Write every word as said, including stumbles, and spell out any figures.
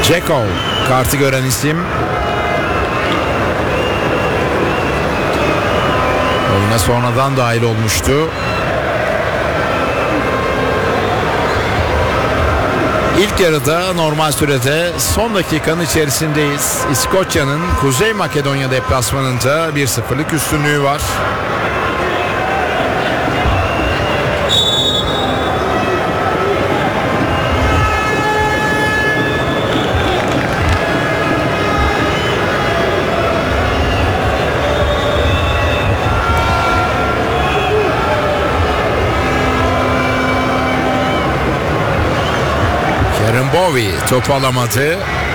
Dzeko kartı gören isim. Oyuna sonradan dahil olmuştu. İlk yarıda normal sürede son dakikanın içerisindeyiz. İskoçya'nın Kuzey Makedonya deplasmanında bir sıfırlık üstünlüğü var. Bowie topu alamadı.